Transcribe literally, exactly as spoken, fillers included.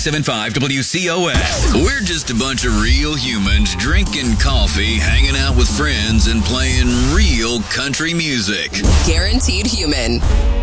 seven five W C O S. We're just a bunch of real humans drinking coffee, hanging out with friends, and playing real country music. Guaranteed Human.